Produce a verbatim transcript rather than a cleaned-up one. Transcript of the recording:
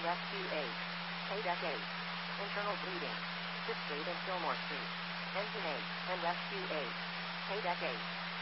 Rescue eight. K-Deck eight. Internal bleeding. Fifth Street and Fillmore Street. Engine eight and Rescue eight. K-Deck eight.